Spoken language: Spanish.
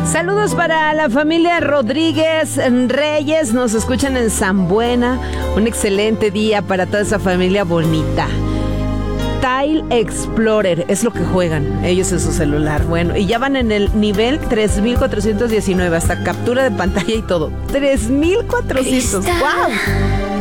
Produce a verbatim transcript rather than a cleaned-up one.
Saludos para la familia Rodríguez Reyes, nos escuchan en San Buena. Un excelente día para toda esa familia bonita. Tile Explorer es lo que juegan ellos en su celular. Bueno, y ya van en el nivel tres mil cuatrocientos diecinueve, hasta captura de pantalla y todo. tres mil cuatrocientos. ¡Wow!